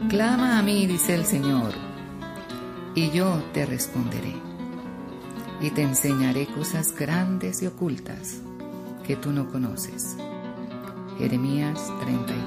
Clama a mí, dice el Señor, y yo te responderé, y te enseñaré cosas grandes y ocultas que tú no conoces. Jeremías 33.